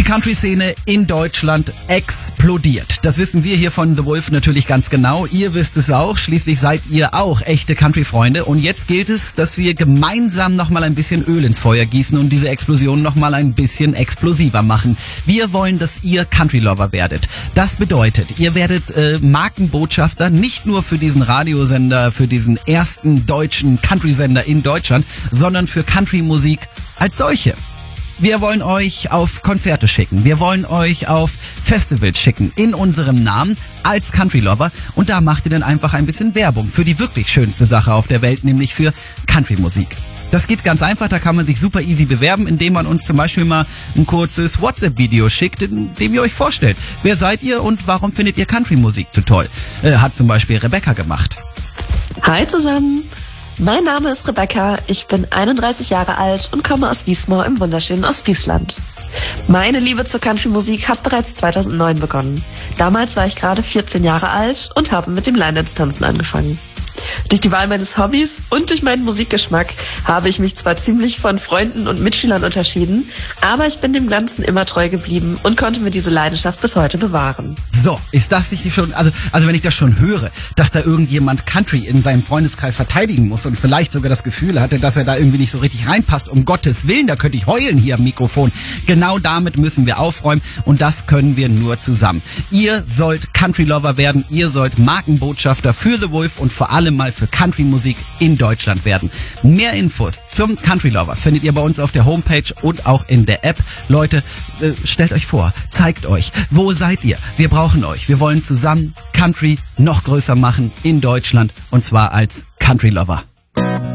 Country-Szene in Deutschland explodiert. Das wissen wir hier von The Wolf natürlich ganz genau. Ihr wisst es auch. Schließlich seid ihr auch echte Country-Freunde. Und jetzt gilt es, dass wir gemeinsam nochmal ein bisschen Öl ins Feuer gießen und diese Explosion nochmal ein bisschen explosiver machen. Wir wollen, dass ihr Country-Lover werdet. Das bedeutet, ihr werdet Markenbotschafter nicht nur für diesen Radiosender, für diesen ersten deutschen Country-Sender in Deutschland, sondern für Country-Musik als solche. Wir wollen euch auf Konzerte schicken. Wir wollen euch auf Festivals schicken. In unserem Namen als Country Lover. Und da macht ihr dann einfach ein bisschen Werbung für die wirklich schönste Sache auf der Welt, nämlich für Country-Musik. Das geht ganz einfach, da kann man sich super easy bewerben, indem man uns zum Beispiel mal ein kurzes WhatsApp-Video schickt, in dem ihr euch vorstellt. Wer seid ihr und warum findet ihr Country-Musik so toll? Hat zum Beispiel Rebecca gemacht. Hi zusammen! Mein Name ist Rebecca, ich bin 31 Jahre alt und komme aus Wiesmoor im wunderschönen Ostfriesland. Meine Liebe zur Country-Musik hat bereits 2009 begonnen. Damals war ich gerade 14 Jahre alt und habe mit dem Line-Dance-Tanzen angefangen. Durch die Wahl meines Hobbys und durch meinen Musikgeschmack habe ich mich zwar ziemlich von Freunden und Mitschülern unterschieden, aber ich bin dem Ganzen immer treu geblieben und konnte mir diese Leidenschaft bis heute bewahren. So, ist das nicht schon, also wenn ich das schon höre, dass da irgendjemand Country in seinem Freundeskreis verteidigen muss und vielleicht sogar das Gefühl hatte, dass er da irgendwie nicht so richtig reinpasst, um Gottes Willen, da könnte ich heulen hier am Mikrofon. Genau damit müssen wir aufräumen und das können wir nur zusammen. Ihr sollt Country-Lover werden, ihr sollt Markenbotschafter für The Wolf und vor allem mal für Country-Musik in Deutschland werden. Mehr Infos zum Country-Lover findet ihr bei uns auf der Homepage und auch in der App. Leute, stellt euch vor, zeigt euch, wo seid ihr? Wir brauchen euch. Wir wollen zusammen Country noch größer machen in Deutschland und zwar als Country-Lover.